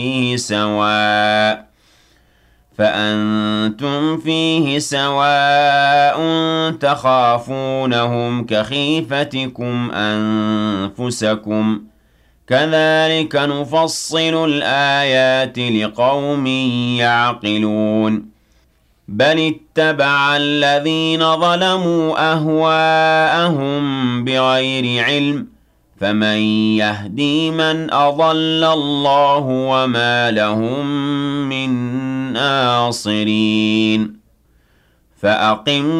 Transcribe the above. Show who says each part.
Speaker 1: فيه سواء فأنتم فيه سواء تخافونهم كخيفتكم أنفسكم كذلك نفصل الآيات لقوم يعقلون بل اتبع الذين ظلموا أهواءهم بغير علم فمن يهدي من أضل الله وما لهم من ناصرين فأقم